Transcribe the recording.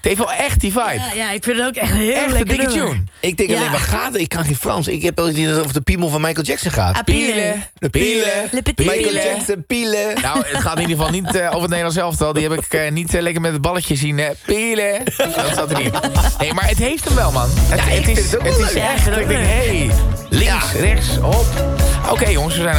heeft wel echt die vibe. Ja, ik vind het ook echt een heel Echt een lekker dikke nummer. tune. Ik denk alleen, waar gaat het? Ik kan geen Frans. Ik heb wel het idee dat het over de piemel van Michael Jackson gaat. Pielen. De pielen. Le petit Michael pielen. Jackson, pielen. Nou, het gaat in ieder geval niet over het Nederlands elftal. Die heb ik niet lekker met het balletje zien pielen. Dat zat er niet. Nee, maar het heeft hem wel, man. Het is het ook wel echt. leuk. Ik denk, hey, links, rechts, op. Oké, jongens, we zijn